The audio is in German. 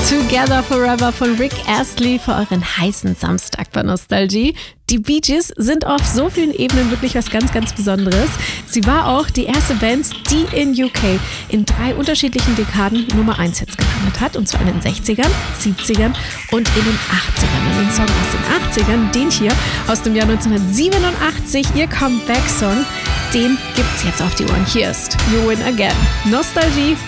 Together Forever von Rick Astley für euren heißen Samstag bei Nostalgie. Die Bee Gees sind auf so vielen Ebenen wirklich was ganz, ganz Besonderes. Sie war auch die erste Band, die in UK in 3 unterschiedlichen Dekaden Nummer 1 Hits gelandet hat. Und zwar in den 60ern, 70ern und in den 80ern. Und den Song aus den 80ern, den hier aus dem Jahr 1987, ihr Comeback-Song, den gibt's jetzt auf die Ohren. Hier ist You Win Again. Nostalgie